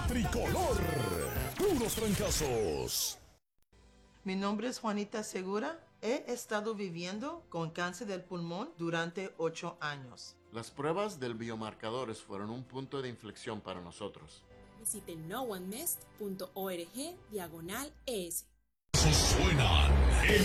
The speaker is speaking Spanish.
tricolor. Puros trancazos. Mi nombre es Juanita Segura. He estado viviendo con cáncer del pulmón durante 8 años. Las pruebas del biomarcadores fueron un punto de inflexión para nosotros. Visite noonemest.org/es. Suenan